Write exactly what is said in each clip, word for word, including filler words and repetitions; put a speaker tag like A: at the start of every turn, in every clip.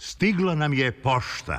A: Stigla nam je pošta.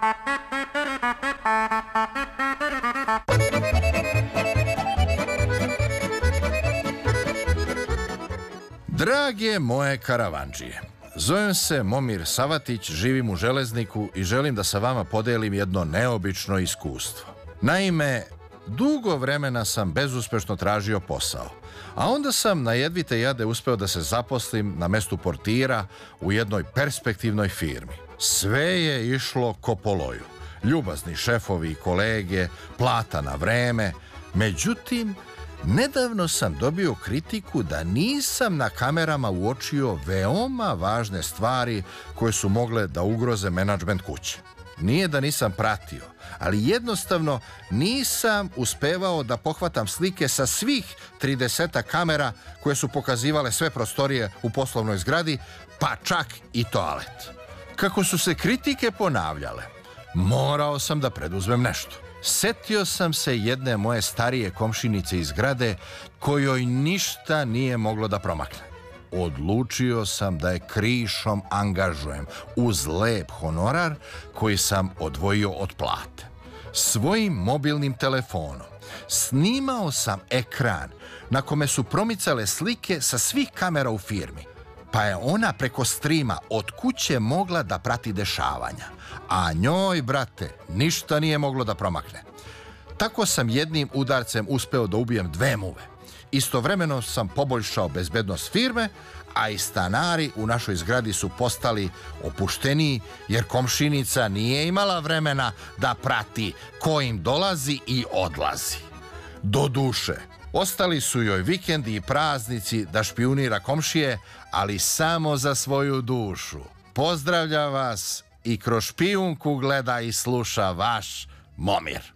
B: Drage moje karavandžije, zovem se Momir Savatić, živim u Železniku i želim da sa vama podelim jedno neobično iskustvo. Naime, dugo vremena sam bezuspešno tražio posao, a onda sam na jedvite jade uspeo da se zaposlim na mestu portira u jednoj perspektivnoj firmi. Sve je išlo ko po loju. Ljubazni šefovi i kolege, plata na vreme. Međutim, nedavno sam dobio kritiku da nisam na kamerama uočio veoma važne stvari koje su mogle da ugroze menadžment kuće. Nije da nisam pratio, ali jednostavno nisam uspevao da pohvatam slike sa svih trideset kamera koje su pokazivale sve prostorije u poslovnoj zgradi, pa čak i toalet. Kako su se kritike ponavljale, morao sam da preduzmem nešto. Setio sam se jedne moje starije komšinice iz zgrade kojoj ništa nije moglo da promakne. Odlučio sam da je krišom angažujem uz lep honorar koji sam odvojio od plate. Svojim mobilnim telefonom snimao sam ekran na kome su promicale slike sa svih kamera u firmi, pa je ona preko streama od kuće mogla da prati dešavanja, a njoj, brate, ništa nije moglo da promakne. Tako sam jednim udarcem uspeo da ubijem dve muve. Istovremeno sam poboljšao bezbednost firme, a i stanari u našoj zgradi su postali opušteniji, jer komšinica nije imala vremena da prati ko im dolazi i odlazi. Doduše, ostali su joj vikendi i praznici da špijunira komšije, ali samo za svoju dušu. Pozdravlja vas i kroz špijunku gleda i sluša vaš Momir.